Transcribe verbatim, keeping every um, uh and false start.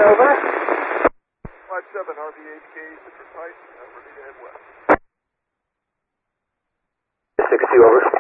over. five seven R V H K, Citrus Heights, ready to head west. six two over.